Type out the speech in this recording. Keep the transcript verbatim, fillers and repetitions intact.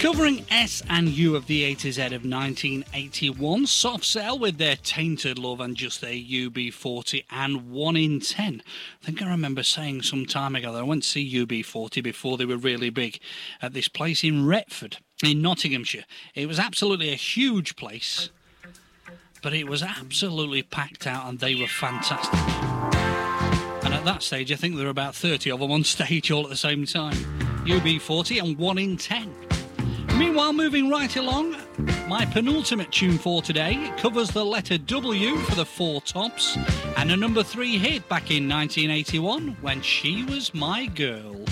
Covering S and U of the A to Z of nineteen eighty-one, Soft Cell with their Tainted Love and just their U B forty and one in ten. I think I remember saying some time ago that I went to see U B forty before they were really big at this place in Retford in Nottinghamshire. It was absolutely a huge place, but it was absolutely packed out and they were fantastic. And at that stage, I think there were about thirty of them on stage all at the same time. U B forty and one in ten. Meanwhile, moving right along, my penultimate tune for today covers the letter W for the Four Tops and a number three hit back in nineteen eighty-one, When She Was My Girl.